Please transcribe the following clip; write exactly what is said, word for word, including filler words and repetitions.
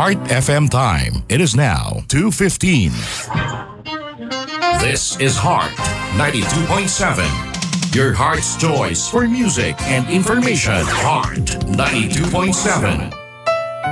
Heart F M time. It is now two fifteen. This is Heart ninety-two point seven. Your heart's choice for music and information. Heart ninety-two point seven.